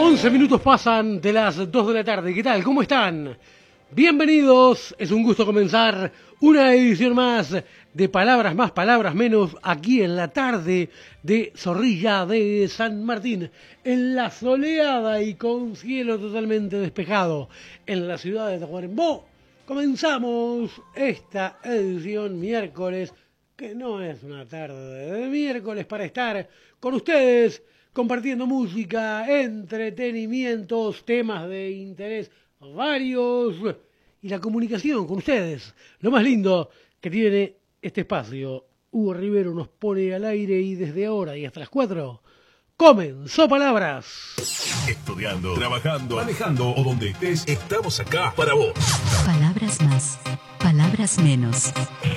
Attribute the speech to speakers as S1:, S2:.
S1: 11 minutos pasan de las 2 de la tarde. ¿Qué tal? ¿Cómo están? Bienvenidos. Es un gusto comenzar una edición más de Palabras Más, Palabras Menos, aquí en la tarde de Zorrilla de San Martín, en la soleada y con cielo totalmente despejado, en la ciudad de Tacuarembó. Comenzamos esta edición miércoles, que no es una tarde de miércoles, para estar con ustedes, compartiendo música, entretenimientos, temas de interés varios y la comunicación con ustedes. Lo más lindo que tiene este espacio. Hugo Rivero nos pone al aire y desde ahora y hasta las 4 comenzó Palabras.
S2: Estudiando, trabajando, manejando o donde estés, estamos acá para vos.
S3: Palabras más, palabras menos.